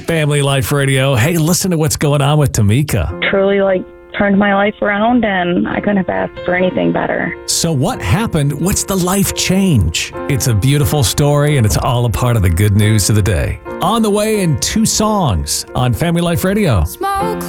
Family Life Radio. Hey, listen to what's going on with Tamika. Truly, turned my life around, and I couldn't have asked for anything better. So what happened? What's the life change? It's a beautiful story, and it's all a part of the good news of the day. On the way in 2 songs on Family Life Radio. Smoke